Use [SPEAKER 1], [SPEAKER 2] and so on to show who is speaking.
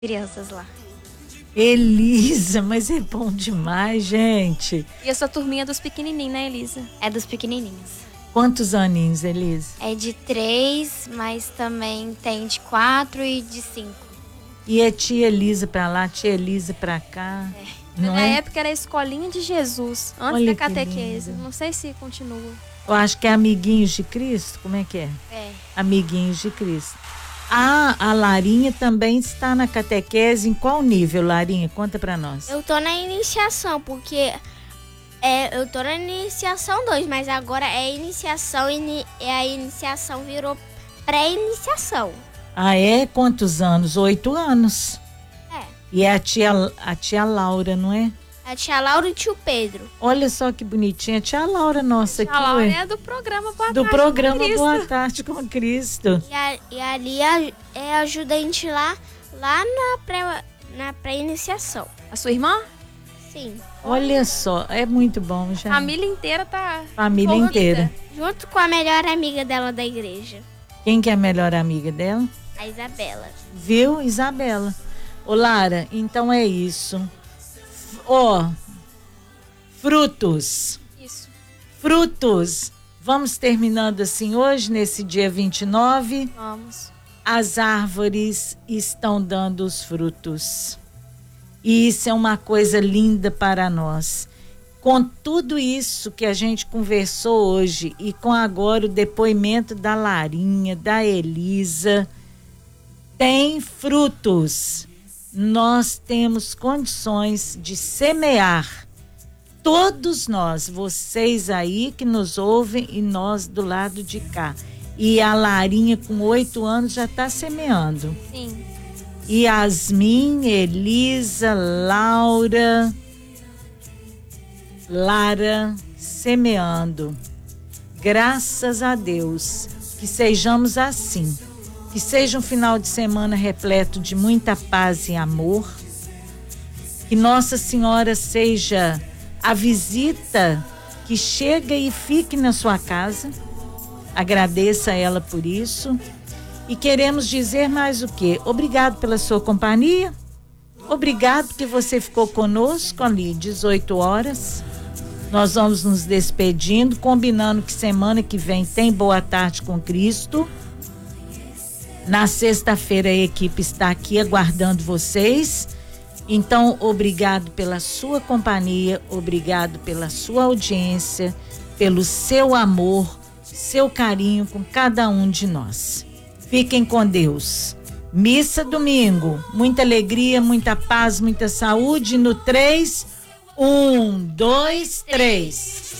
[SPEAKER 1] crianças lá.
[SPEAKER 2] Elisa, mas é bom demais, gente.
[SPEAKER 3] E a sua turminha dos pequenininhos, né, Elisa?
[SPEAKER 1] É dos pequenininhos.
[SPEAKER 2] Quantos aninhos, Elisa?
[SPEAKER 1] É de 3, mas também tem de 4 e de 5.
[SPEAKER 2] E é tia Elisa pra lá, tia Elisa pra cá. Não
[SPEAKER 3] Na
[SPEAKER 2] é?
[SPEAKER 3] época era a escolinha de Jesus, antes
[SPEAKER 2] Olha
[SPEAKER 3] da
[SPEAKER 2] que
[SPEAKER 3] catequese.
[SPEAKER 2] lindo.
[SPEAKER 3] Não sei se continua.
[SPEAKER 2] Eu acho que é Amiguinhos de Cristo, como é que é?
[SPEAKER 1] É.
[SPEAKER 2] Amiguinhos de Cristo. Ah, a Larinha também está na catequese. Em qual nível, Larinha? Conta pra nós.
[SPEAKER 4] Eu tô na iniciação, porque eu tô na iniciação 2, mas agora é iniciação e a iniciação virou pré-iniciação.
[SPEAKER 2] Ah, é? Quantos anos? 8 anos.
[SPEAKER 4] É.
[SPEAKER 2] E é a tia Laura, não é?
[SPEAKER 4] A tia Laura e o tio Pedro.
[SPEAKER 2] Olha só que bonitinha. A tia Laura nossa aqui.
[SPEAKER 3] A Laura
[SPEAKER 2] ué.
[SPEAKER 3] é do programa Boa
[SPEAKER 2] Do
[SPEAKER 3] Tarde
[SPEAKER 2] programa
[SPEAKER 3] com Cristo.
[SPEAKER 2] Boa Tarde com Cristo.
[SPEAKER 4] E ali é ajudante lá na pré-iniciação.
[SPEAKER 3] A sua irmã?
[SPEAKER 4] Sim.
[SPEAKER 2] Olha só, é muito bom já.
[SPEAKER 3] A família inteira tá...
[SPEAKER 2] Família
[SPEAKER 3] envolvida.
[SPEAKER 2] inteira.
[SPEAKER 4] Junto com a melhor amiga dela da igreja,
[SPEAKER 2] Quem que é a melhor amiga dela?
[SPEAKER 4] a Isabela.
[SPEAKER 2] Viu, Isabela? Ô, Lara, então é isso. Ó, frutos.
[SPEAKER 3] Isso.
[SPEAKER 2] Frutos. Vamos terminando assim hoje, nesse dia 29.
[SPEAKER 3] Vamos.
[SPEAKER 2] As árvores estão dando os frutos. E isso é uma coisa linda para nós. Com tudo isso que a gente conversou hoje e com agora o depoimento da Larinha, da Elisa, tem frutos. Nós temos condições de semear. Todos nós, vocês aí que nos ouvem e nós do lado de cá. E a Larinha com 8 anos já está semeando.
[SPEAKER 3] Sim.
[SPEAKER 2] Yasmin, Elisa, Laura, Lara semeando. Graças a Deus que sejamos assim. Que seja um final de semana repleto de muita paz e amor. Que Nossa Senhora seja a visita que chega e fique na sua casa. Agradeça a ela por isso. E queremos dizer mais o quê? Obrigado pela sua companhia. Obrigado que você ficou conosco ali, 18 horas. Nós vamos nos despedindo, combinando que semana que vem tem Boa Tarde com Cristo. Na sexta-feira a equipe está aqui aguardando vocês. Então, obrigado pela sua companhia, obrigado pela sua audiência, pelo seu amor, seu carinho com cada um de nós. Fiquem com Deus. Missa domingo, muita alegria, muita paz, muita saúde. No 3, 1, 2, 3.